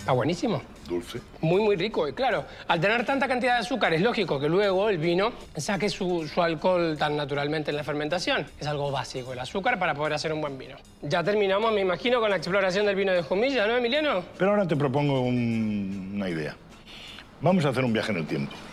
Está buenísimo. Dulce. Muy, muy rico. Y claro, al tener tanta cantidad de azúcar, es lógico que luego el vino saque su alcohol tan naturalmente en la fermentación. Es algo básico, el azúcar, para poder hacer un buen vino. Ya terminamos, me imagino, con la exploración del vino de Jumilla, ¿no, Emiliano? Pero ahora te propongo una idea. Vamos a hacer un viaje en el tiempo.